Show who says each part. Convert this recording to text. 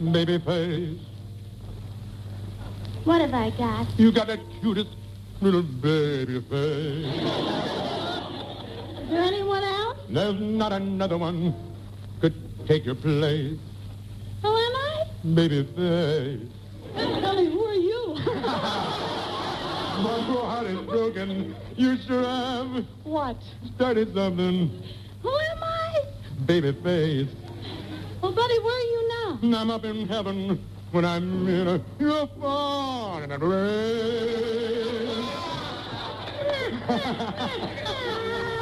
Speaker 1: baby face.
Speaker 2: What have I got?
Speaker 1: You got the cutest little baby face.
Speaker 2: Is there anyone else?
Speaker 1: There's not another one could take your place.
Speaker 2: Who am I?
Speaker 1: Baby face.
Speaker 2: Tell me, who are you?
Speaker 1: My poor heart is broken. You sure have
Speaker 2: What?
Speaker 1: started something.
Speaker 2: Who am I?
Speaker 1: Baby face.
Speaker 2: Well, Buddy, where are you now?
Speaker 1: I'm up in heaven when I'm in your phone and